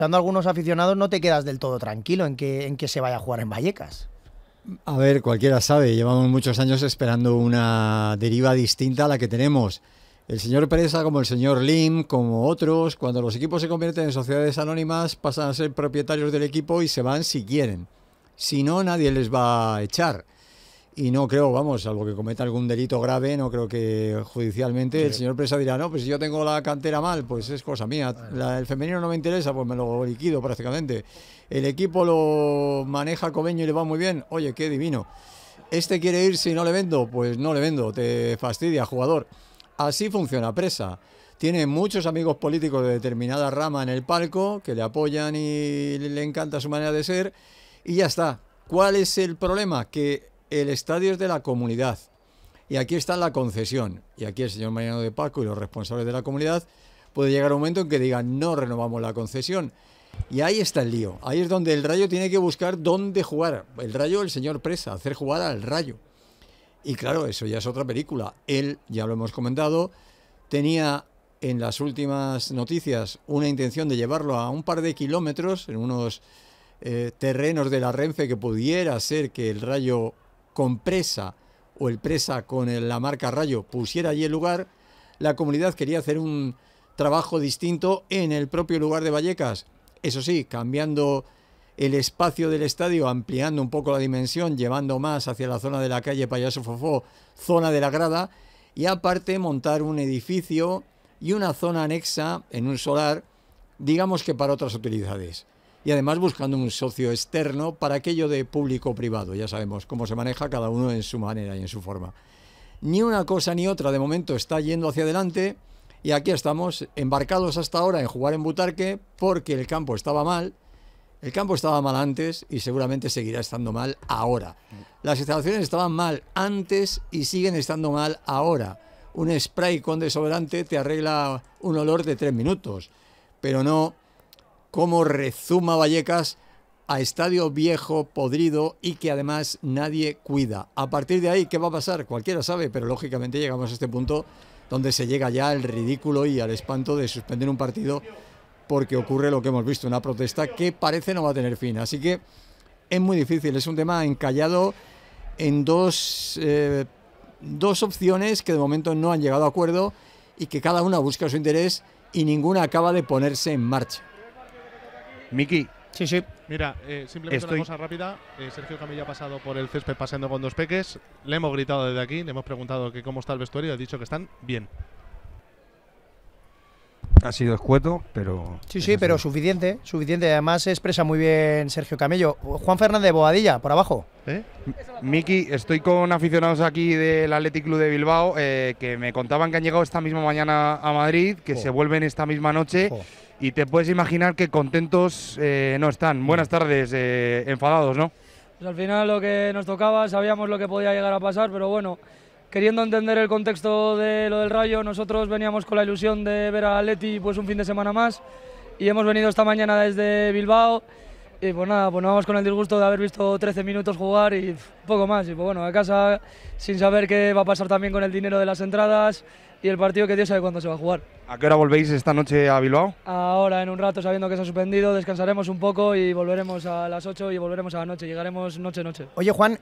Dando a algunos aficionados no te quedas del todo tranquilo en que se vaya a jugar en Vallecas. A ver, cualquiera sabe, llevamos muchos años esperando una deriva distinta a la que tenemos. El señor Presa, como el señor Lim, como otros, cuando los equipos se convierten en sociedades anónimas, pasan a ser propietarios del equipo y se van si quieren. Si no, nadie les va a echar. Y no creo, vamos, salvo que cometa algún delito grave, no creo que judicialmente el señor Presa dirá, no, pues si yo tengo la cantera mal, pues es cosa mía. El femenino no me interesa, pues me lo liquido prácticamente. El equipo lo maneja Cobeño y le va muy bien, oye, qué divino. Este quiere irse y no le vendo, pues no le vendo, te fastidia, jugador. Así funciona Presa. Tiene muchos amigos políticos de determinada rama en el palco que le apoyan y le encanta su manera de ser y ya está. ¿Cuál es el problema? Que el estadio es de la comunidad y aquí está la concesión y aquí el señor Mariano de Paco y los responsables de la comunidad puede llegar un momento en que digan no renovamos la concesión y ahí está el lío, ahí es donde el Rayo tiene que buscar dónde jugar, el Rayo, el señor Presa, hacer jugar al Rayo y claro, eso ya es otra película. Él, ya lo hemos comentado, tenía en las últimas noticias una intención de llevarlo a un par de kilómetros en unos terrenos de la Renfe que pudiera ser que el Rayo con Presa o el Presa con la marca Rayo pusiera allí el lugar. La comunidad quería hacer un trabajo distinto en el propio lugar de Vallecas, eso sí, cambiando el espacio del estadio, ampliando un poco la dimensión, llevando más hacia la zona de la calle Payaso Fofó, zona de la grada, y aparte montar un edificio y una zona anexa en un solar, digamos que para otras utilidades. Y además buscando un socio externo para aquello de público-privado. Ya sabemos cómo se maneja cada uno en su manera y en su forma. Ni una cosa ni otra de momento está yendo hacia adelante y aquí estamos embarcados hasta ahora en jugar en Butarque porque el campo estaba mal. El campo estaba mal antes y seguramente seguirá estando mal ahora. Las instalaciones estaban mal antes y siguen estando mal ahora. Un spray con desodorante te arregla un olor de 3 minutos, pero no cómo rezuma Vallecas a estadio viejo, podrido y que además nadie cuida. A partir de ahí, ¿qué va a pasar? Cualquiera sabe, pero lógicamente llegamos a este punto donde se llega ya al ridículo y al espanto de suspender un partido porque ocurre lo que hemos visto, una protesta que parece no va a tener fin. Así que es muy difícil, es un tema encallado en dos opciones que de momento no han llegado a acuerdo y que cada una busca su interés y ninguna acaba de ponerse en marcha. Miki. Sí, sí. Mira, simplemente una cosa rápida. Sergio Camello ha pasado por el césped paseando con dos peques. Le hemos gritado desde aquí, le hemos preguntado que cómo está el vestuario y ha dicho que están bien. Ha sido escueto, pero... Sí, pero suficiente. Además se expresa muy bien Sergio Camello. Juan Fernández de Boadilla, por abajo. Miki, estoy con aficionados aquí del Athletic Club de Bilbao que me contaban que han llegado esta misma mañana a Madrid, que se vuelven esta misma noche y te puedes imaginar que contentos no están. Buenas tardes, enfadados, ¿no? Pues al final lo que nos tocaba, sabíamos lo que podía llegar a pasar, pero bueno, queriendo entender el contexto de lo del Rayo, nosotros veníamos con la ilusión de ver a Atleti pues un fin de semana más y hemos venido esta mañana desde Bilbao y pues nada, pues nos vamos con el disgusto de haber visto 13 minutos jugar y poco más. Y pues bueno, a casa sin saber qué va a pasar también con el dinero de las entradas y el partido que Dios sabe cuándo se va a jugar. ¿A qué hora volvéis esta noche a Bilbao? Ahora, en un rato, sabiendo que se ha suspendido, descansaremos un poco y volveremos a las 8 y volveremos a la noche. Llegaremos noche. Oye, Juan,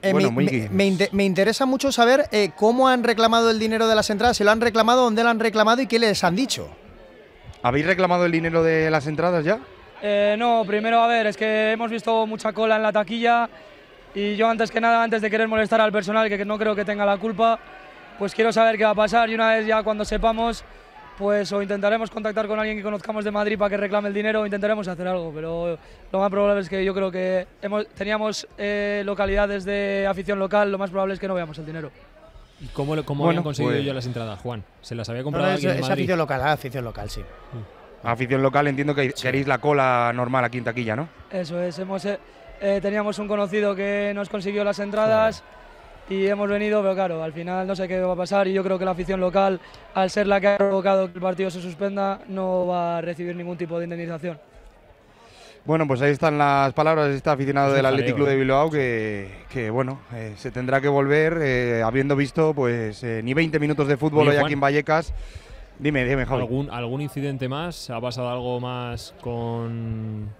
me interesa mucho saber cómo han reclamado el dinero de las entradas, si lo han reclamado, dónde lo han reclamado y qué les han dicho. ¿Habéis reclamado el dinero de las entradas ya? No, primero, a ver, es que hemos visto mucha cola en la taquilla y yo antes que nada, antes de querer molestar al personal, que no creo que tenga la culpa, pues quiero saber qué va a pasar y una vez ya cuando sepamos, pues o intentaremos contactar con alguien que conozcamos de Madrid para que reclame el dinero o intentaremos hacer algo, pero lo más probable es que yo creo que teníamos localidades de afición local, lo más probable es que no veamos el dinero. ¿Y cómo habían conseguido ellos las entradas, Juan? ¿Se las había comprado alguien en Madrid? Es afición local, sí. Afición local, entiendo que queréis la cola normal aquí en taquilla, ¿no? Eso es, teníamos un conocido que nos consiguió las entradas y hemos venido, pero claro, al final no sé qué va a pasar y yo creo que la afición local, al ser la que ha provocado que el partido se suspenda, no va a recibir ningún tipo de indemnización. Bueno, pues ahí están las palabras de este aficionado del Athletic Club de Bilbao que bueno, se tendrá que volver habiendo visto pues ni 20 minutos de fútbol hoy aquí en Vallecas. Dime, Javi. ¿Algún incidente más? ¿Ha pasado algo más con